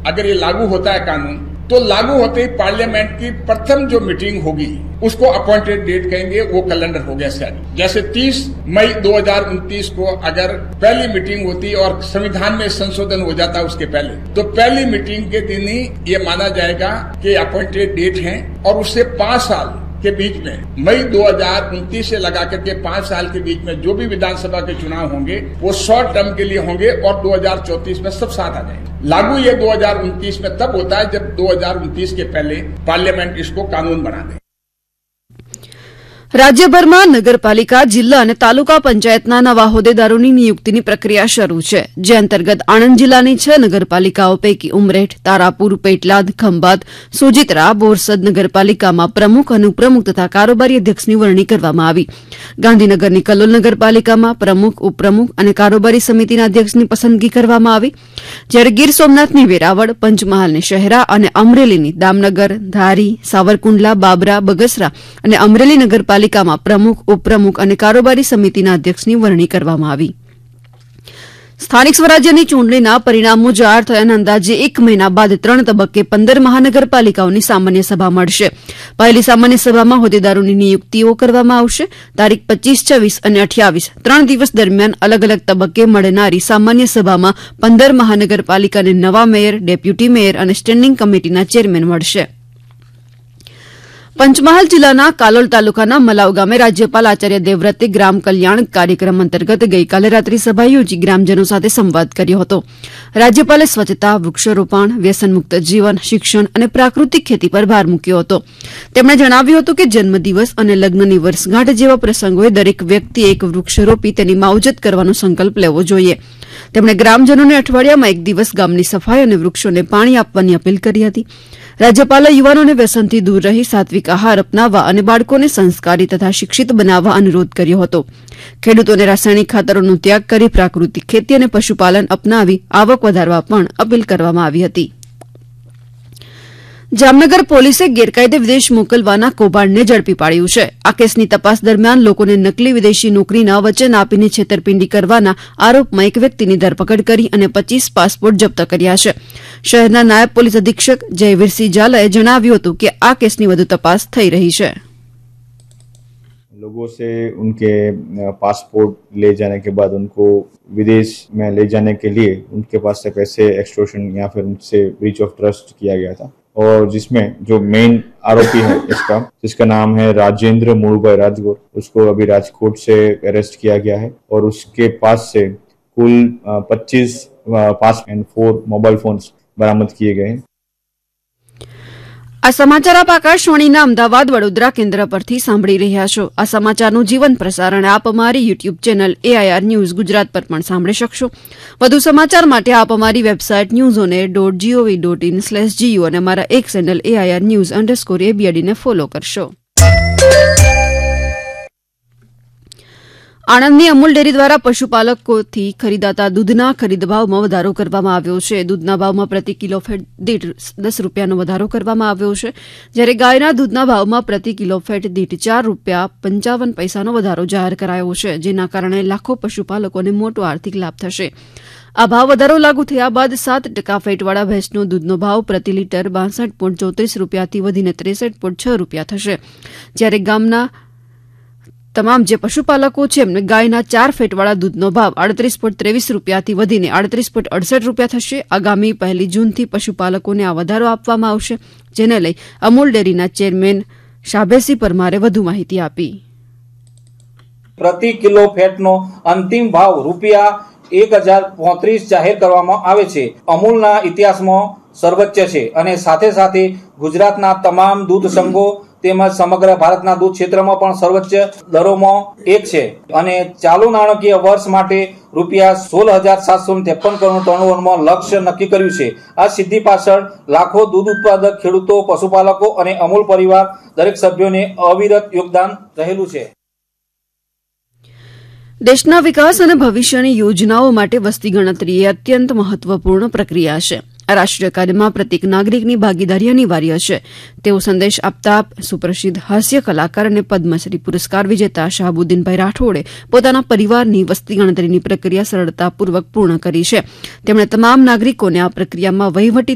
अगर ये लागू होता है कानून, तो लागू होते ही पार्लियामेंट की प्रथम जो मीटिंग होगी उसको अपॉइंटेड डेट कहेंगे, वो कैलेंडर हो गया सेट। जैसे 30 मई 2029 को अगर पहली मीटिंग होती और संविधान में संशोधन हो जाता उसके पहले, तो पहली मीटिंग के दिन ही ये माना जाएगा कि अपॉइंटेड डेट है, और उससे 5 साल के बीच में मई 2029 से लगा करके 5 साल के बीच में जो भी विधानसभा के चुनाव होंगे वो शॉर्ट टर्म के लिए होंगे और 2034 में सब साथ आ जाएंगे। लागू ये 2029 में तब होता है जब 2029 के पहले पार्लियामेंट इसको कानून बना दे। રાજ્યભરમાં નગરપાલિકા, જિલ્લા અને તાલુકા પંચાયતના નવા હોદ્દેદારોની નિયુક્તિની પ્રક્રિયા શરૂ છે, જે અંતર્ગત આણંદ જિલ્લાની 6 નગરપાલિકાઓ પૈકી ઉમરેઠ, તારાપુર, પેટલાદ, ખંભાત, સોજિત્રા, બોરસદ નગરપાલિકામાં પ્રમુખ અને ઉપપ્રમુખ તથા કારોબારી અધ્યક્ષની વરણી કરવામાં આવી. ગાંધીનગરની કલોલ નગરપાલિકામાં પ્રમુખ, ઉપપ્રમુખ અને કારોબારી સમિતિના અધ્યક્ષની પસંદગી કરવામાં આવી, જ્યારે ગીર સોમનાથની વેરાવળ, પંચમહાલની શહેરા અને અમરેલીની દામનગર, ધારી, સાવરકુંડલા, બાબરા, બગસરા અને અમરેલી નગરપાલિકામાં પ્રમુખ, ઉપપ્રમુખ અને કારોબારી સમિતિના અધ્યક્ષની વરણી કરવામાં આવી. સ્થાનિક સ્વરાજ્યની ચૂંટણીના પરિણામો જાહેર થયાના અંદાજે 1 મહિના બાદ 3 તબક્કે 15 મહાનગરપાલિકાઓની સામાન્ય સભા મળશે. પહેલી સામાન્ય સભામાં હોદ્દેદારોની નિયુક્તિઓ કરવામાં આવશે. તારીખ 25, 26 અને 28 3 દિવસ દરમિયાન અલગ અલગ તબક્કે મળનારી સામાન્ય સભામાં 15 મહાનગરપાલિકાને નવા મેયર, ડેપ્યુટી મેયર અને સ્ટેન્ડિંગ કમિટીના ચેરમેન મળશે. પંચમહાલ જિલ્લાના કાલોલ તાલુકાના મલાવ ગામે રાજ્યપાલ આચાર્ય દેવવ્રતે ગ્રામ કલ્યાણ કાર્યક્રમ અંતર્ગત ગઈકાલે રાત્રિ સભા યોજી ગ્રામજનો સાથે સંવાદ કર્યો હતો. રાજ્યપાલે સ્વચ્છતા, વૃક્ષારોપણ, વ્યસનમુક્ત જીવન, શિક્ષણ અને પ્રાકૃતિક ખેતી પર ભાર મૂક્યો હતો. તેમણે જણાવ્યું હતું કે જન્મદિવસ અને લગ્નની વર્ષગાંઠ જેવા પ્રસંગોએ દરેક વ્યક્તિએ એક વૃક્ષ રોપી તેની માવજત કરવાનો સંકલ્પ લેવો જોઈએ. તેમણે ગ્રામજનોને અઠવાડિયામાં 1 દિવસ ગામની સફાઈ અને વૃક્ષોને પાણી આપવાની અપીલ કરી હતી. રાજ્યપાલે યુવાનોને વ્યસનથી દૂર રહી સાત્વિક આહાર અપનાવવા અને બાળકોને સંસ્કારી તથા શિક્ષિત બનાવવા અનુરોધ કર્યો હતો. ખેડૂતોને રાસાયણિક ખાતરોનો ત્યાગ કરી પ્રાકૃતિક ખેતી અને પશુપાલન અપનાવી આવક વધારવા પણ અપીલ કરવામાં આવી હતી. જામનગર પોલીસે ગેરકાયદે વિદેશ મોકલવાના કૌભાંડને ઝડપી પાડ્યું છે. આ કેસની તપાસ દરમિયાન લોકોને નકલી વિદેશી નોકરીના વચન આપીને છેતરપિંડી કરવાના આરોપમાં એક વ્યક્તિની ધરપકડ કરી અને 25 પાસપોર્ટ જપ્ત કર્યા છે. શહેરના નાયબ પોલીસ અધિક્ષક જયવીરસિંહ ઝાલાએ જણાવ્યું હતું કે આ કેસની વધુ તપાસ થઈ રહી છે. लोगों से उनके पासपोर्ट ले जाने के बाद उनको विदेश में ले जाने के लिए उनके पास से पैसे एक्सटॉर्शन या फिर उनसे ब्रीच ऑफ ट्रस्ट किया गया था, और जिसमें जो मेन आरोपी है इसका, जिसका नाम है राजेंद्र मुड़ुभाई राजगोर, उसको अभी राजकोट से अरेस्ट किया गया है और उसके पास से कुल 25 पास एंड 4 मोबाइल फोन्स बरामद किए गए हैं. આ સમાચાર આપ આકાશવાણીના અમદાવાદ વડોદરા કેન્દ્ર પરથી સાંભળી રહ્યા છો. આ સમાચારનું જીવન પ્રસારણ આપ અમારી YouTube channel AIR news Gujarat પર પણ સાંભળી શકશો. વધુ સમાચાર માટે આપ અમારી વેબસાઇટ newsonair.gov.in/gu અને અમારા એક ચેનલ AIR News_ABD ને ફોલો કરશો. આણંદની અમૂલ ડેરી દ્વારા પશુપાલકોથી ખરીદાતા દૂધના ખરીદ ભાવમાં વધારો કરવામાં આવ્યો છે. દૂધના ભાવમાં પ્રતિ કિલો ફેટ દીઠ 10 રૂપિયાનો વધારો કરવામાં આવ્યો છે, જ્યારે ગાયના દૂધના ભાવમાં પ્રતિ કિલો ફેટ દીઠ 4 રૂપિયા 55 પૈસાનો વધારો જાહેર કરાયો છે, જેના કારણે લાખો પશુપાલકોને મોટો આર્થિક લાભ થશે. આ ભાવ વધારો લાગુ થયા બાદ 7% ફેટવાળા ભેંસનો દૂધનો ભાવ પ્રતિ લીટર 62.34 રૂપિયાથી વધીને 63.6 રૂપિયા થશે, જ્યારે ગામના તમામ જે પશુપાલકો છે એમને ગાયના 4 ફેટવાળા દૂધનો ભાવ 38.23 રૂપિયાથી વધીને 38.68 રૂપિયા થશે. આગામી 1 જૂનથી પશુપાલકોને આ વધારો આપવામાં આવશે, જેને લઈ અમૂલ ડેરીના ચેરમેન શાભેસી પરમારે વધુ માહિતી આપી. પ્રતિ કિલો ફેટનો અંતિમ ભાવ રૂપિયા 1035 જાહેર કરવામાં આવે છે. અમૂલના ઇતિહાસમાં સર્વોચ્ચ છે અને સાથે સાથે ગુજરાતના તમામ દૂધ સંઘો તેમજ સમગ્ર ભારતના દૂધ ક્ષેત્રમાં પણ સર્વોચ્ચ દરોમાં એક છે અને ચાલુ નાણાકીય વર્ષ માટે રૂપિયા 16,753 કરોડ ટર્નઓવરમાં લક્ષ્ય નક્કી કર્યું છે. આ સિદ્ધિ પાછળ લાખો દૂધ ઉત્પાદક ખેડૂતો, પશુપાલકો અને અમૂલ પરિવાર દરેક સભ્યોને અવિરત યોગદાન રહેલું છે. દેશના વિકાસ અને ભવિષ્યની યોજનાઓ માટે વસ્તી ગણતરી એ અત્યંત મહત્વપૂર્ણ પ્રક્રિયા છે. આ રાષ્ટ્રીય કાર્યમાં પ્રત્યેક નાગરિકની ભાગીદારી અનિવાર્ય છે, તેવો સંદેશ આપતા સુપ્રસિદ્ધ હાસ્ય કલાકાર અને પદ્મશ્રી પુરસ્કાર વિજેતા શાહબુદ્દીનભાઈ રાઠોડે પોતાના પરિવારની વસ્તી ગણતરીની પ્રક્રિયા સરળતાપૂર્વક પૂર્ણ કરી છે. તેમણે તમામ નાગરિકોને આ પ્રક્રિયામાં વહીવટી